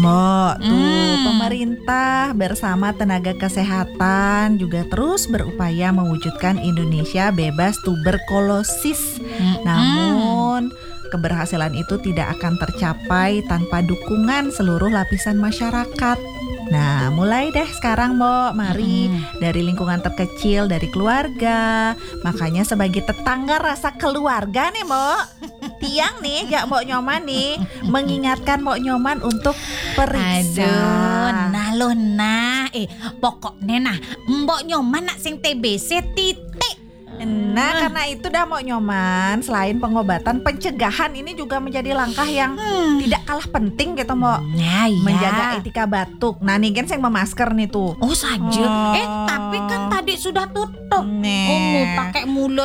Mbok, tuh pemerintah bersama tenaga kesehatan juga terus berupaya mewujudkan Indonesia bebas tuberkulosis. Namun keberhasilan itu tidak akan tercapai tanpa dukungan seluruh lapisan masyarakat. Nah, mulai deh sekarang Mbok, mari dari lingkungan terkecil, dari keluarga. Makanya sebagai tetangga rasa keluarga nih Mbok, Tiang nih, jak Mbok Nyoman nih, mengingatkan Mbok Nyoman untuk periksa. Aduh, nah lo nah, pokoknya nah, Mbok Nyoman nak sing TBC titik. Nah, karena itu dah Mbok Nyoman, selain pengobatan, pencegahan ini juga menjadi langkah yang tidak kalah penting gitu Mbok. Nah, iya. Menjaga etika batuk. Nah, nih kan yang memasker nih tuh. Oh saja. Tapi kan tadi sudah tutup. Nih. Pakai mulut